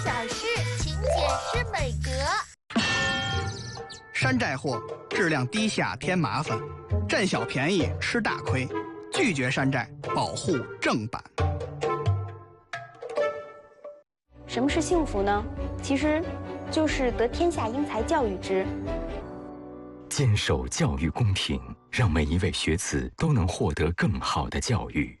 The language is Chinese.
小事请解释美格。 山寨货，质量低下添麻烦，占小便宜吃大亏，拒绝山寨，保护正版。 什么是幸福呢？其实，就是得天下英才教育之。 坚守教育公平，让每一位学子都能获得更好的教育。